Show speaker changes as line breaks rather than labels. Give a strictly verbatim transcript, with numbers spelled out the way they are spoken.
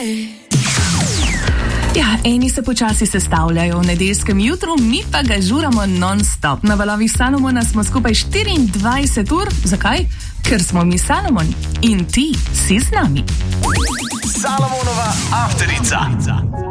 Ja, eni se počasi sestavljajo v nedeljskem jutru, mi pa ga žuramo non-stop. Na valovih Salomona smo skupaj štiriindvajset ur. Zakaj? Ker smo mi Salomon in ti si z nami.
Salomonova afterica.